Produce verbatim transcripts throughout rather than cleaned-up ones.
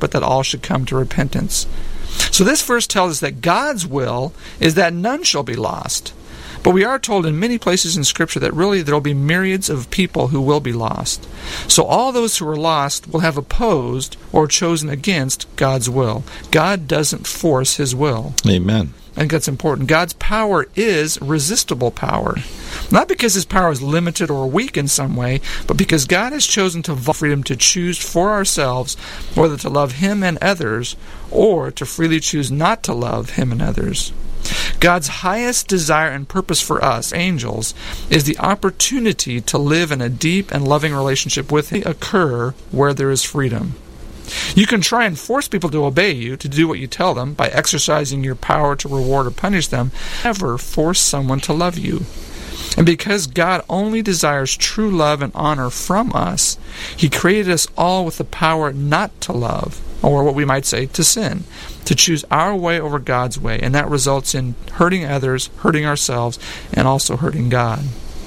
but that all should come to repentance. So this verse tells us that God's will is that none shall be lost. But we are told in many places in Scripture that really there will be myriads of people who will be lost. So all those who are lost will have opposed or chosen against God's will. God doesn't force His will. Amen. I think that's important. God's power is resistible power. Not because His power is limited or weak in some way, but because God has chosen to vote freedom to choose for ourselves whether to love Him and others or to freely choose not to love Him and others. God's highest desire and purpose for us, angels, is the opportunity to live in a deep and loving relationship with Him occur where there is freedom. You can try and force people to obey you, to do what you tell them, by exercising your power to reward or punish them. Never force someone to love you. And because God only desires true love and honor from us, He created us all with the power not to love, or what we might say, to sin, to choose our way over God's way, and that results in hurting others, hurting ourselves, and also hurting God.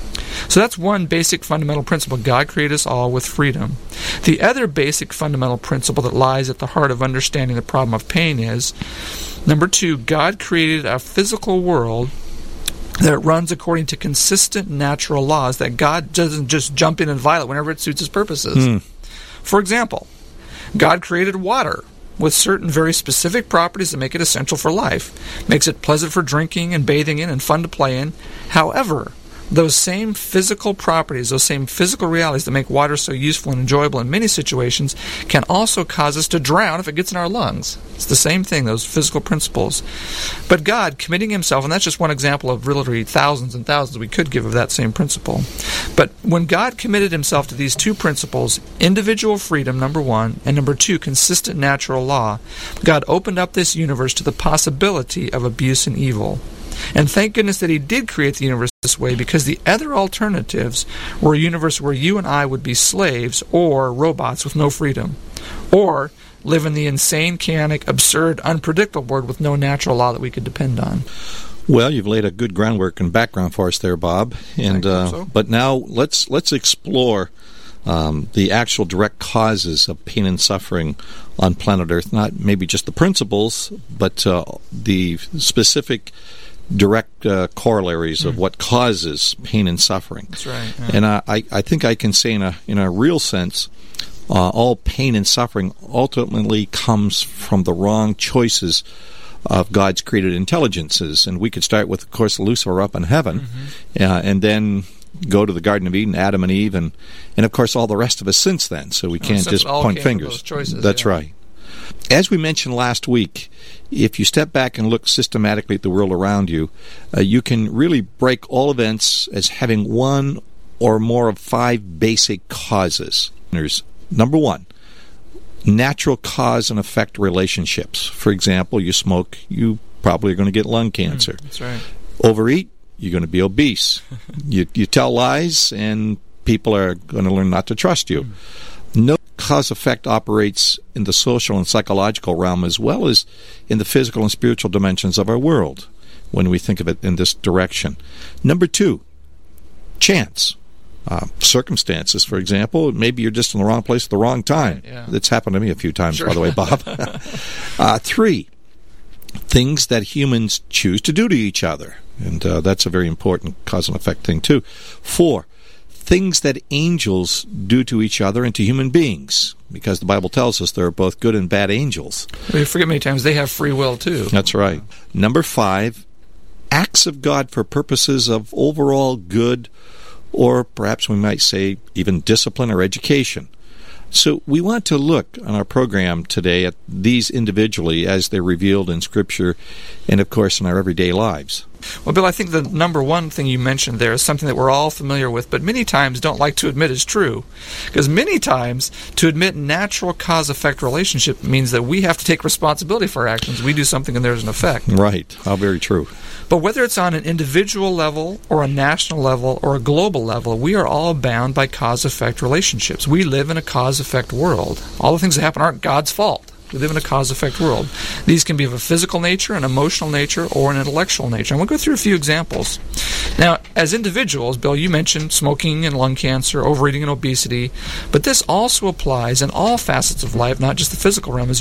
So that's one basic fundamental principle. God created us all with freedom. The other basic fundamental principle that lies at the heart of understanding the problem of pain is, number two, God created a physical world that runs according to consistent natural laws, that God doesn't just jump in and violate whenever it suits His purposes. Mm. For example, God created water with certain very specific properties that make it essential for life, makes it pleasant for drinking and bathing in and fun to play in. However, those same physical properties, those same physical realities that make water so useful and enjoyable in many situations can also cause us to drown if it gets in our lungs. It's the same thing, those physical principles. But God, committing Himself, and that's just one example of literally thousands and thousands we could give of that same principle. But when God committed Himself to these two principles, individual freedom, number one, and number two, consistent natural law, God opened up this universe to the possibility of abuse and evil. And thank goodness that He did create the universe this way, because the other alternatives were a universe where you and I would be slaves or robots with no freedom, or live in the insane, chaotic, absurd, unpredictable world with no natural law that we could depend on. Well, you've laid a good groundwork and background for us there, Bob. And uh, so. But now let's let's explore um, the actual direct causes of pain and suffering on planet Earth. Not maybe just the principles, but uh, the specific direct uh, corollaries mm. of what causes pain and suffering. That's right. Yeah. And uh, I, I think I can say in a in a real sense, uh, all pain and suffering ultimately comes from the wrong choices of God's created intelligences. And we could start with, of course, Lucifer up in heaven, mm-hmm. uh, and then go to the Garden of Eden, Adam and Eve, and, and of course all the rest of us since then. So we can't oh, just point fingers. Those choices, That's yeah. right. As we mentioned last week, if you step back and look systematically at the world around you, uh, you can really break all events as having one or more of five basic causes. There's number one, natural cause and effect relationships. For example, you smoke, you probably are going to get lung cancer. Mm, that's right. Overeat, you're going to be obese. you, you tell lies, and people are going to learn not to trust you. Mm. No cause-effect operates in the social and psychological realm as well as in the physical and spiritual dimensions of our world when we think of it in this direction. Number two, chance. Uh, circumstances, for example. Maybe you're just in the wrong place at the wrong time. Right, yeah. That's happened to me a few times, sure. by the way, Bob. uh, three, things that humans choose to do to each other. And uh, that's a very important cause and effect thing, too. Four, things that angels do to each other and to human beings, because the Bible tells us there are both good and bad angels. We forget many times they have free will, too. That's right. Number five, acts of God for purposes of overall good, or perhaps we might say even discipline or education. So we want to look on our program today at these individually as they're revealed in Scripture and, of course, in our everyday lives. Well, Bill, I think the number one thing you mentioned there is something that we're all familiar with, but many times don't like to admit is true. Because many times, to admit natural cause-effect relationship means that we have to take responsibility for our actions. We do something and there's an effect. Right. How very true. But whether it's on an individual level or a national level or a global level, we are all bound by cause-effect relationships. We live in a cause-effect world. All the things that happen aren't God's fault. We live in a cause-effect world. These can be of a physical nature, an emotional nature, or an intellectual nature. And we'll go through a few examples. Now, as individuals, Bill, you mentioned smoking and lung cancer, overeating and obesity, but this also applies in all facets of life, not just the physical realm. As